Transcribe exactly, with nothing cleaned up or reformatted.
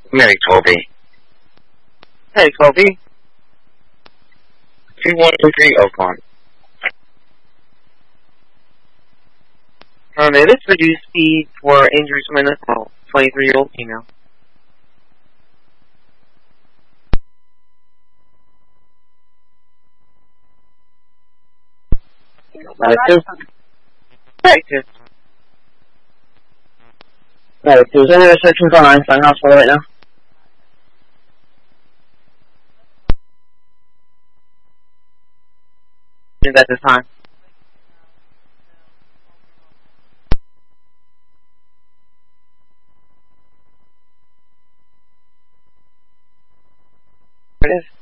Medic Toby. Hey, Toby. two one two three Oakland. Um, it is reduced speed for injuries from an assault. twenty-three-year-old female. Active? Active. Alright, there's any restrictions on Einstein Hospital right now? Is at this time. It is.